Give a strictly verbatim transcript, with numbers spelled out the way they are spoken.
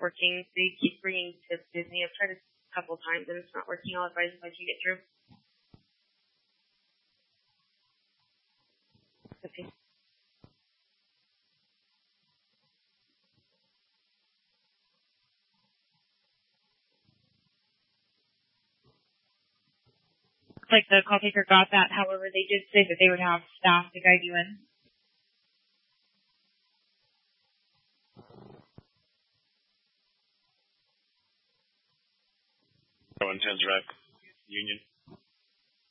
working. They keep bringing to Disney. I've tried it a couple times and it's not working. I'll advise if I can get through. Okay. Like the call taker got that. However, they did say that they would have staff to guide you in. Oh, intense rep. Union.